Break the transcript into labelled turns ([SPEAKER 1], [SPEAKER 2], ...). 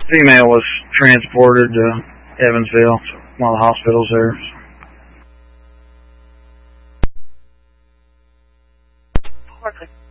[SPEAKER 1] Female was transported to Evansville, one of the hospitals there.
[SPEAKER 2] Perfect.